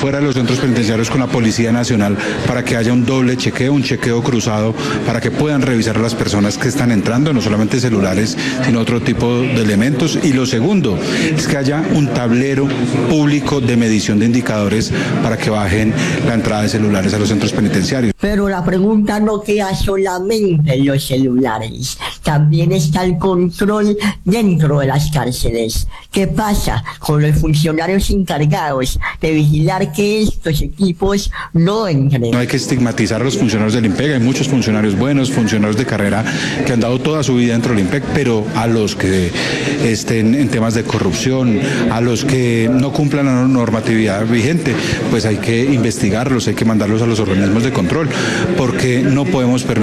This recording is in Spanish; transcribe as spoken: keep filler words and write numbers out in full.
fuera de los centros penitenciarios con la Policía Nacional para que haya un doble chequeo, un chequeo cruzado, para que puedan revisar a las personas que están entrando, no solamente celulares, sino otro tipo de elementos. Y lo segundo es que haya un tablero público de medición de indicadores para que bajen la entrada de celulares a los centros penitenciarios. Pero la pregunta no queda solamente en los celulares, también está el control dentro de las cárceles. ¿Qué pasa con los funcionarios encargados de vigilar que estos equipos no entren? No hay que estigmatizar a los funcionarios del IMPEC, hay muchos funcionarios buenos, funcionarios de carrera que han dado toda su vida dentro del IMPEC, pero a los que estén en temas de corrupción, a los que no cumplan la normatividad vigente, pues hay que investigarlos, hay que mandarlos a los organismos de control, porque no podemos permitir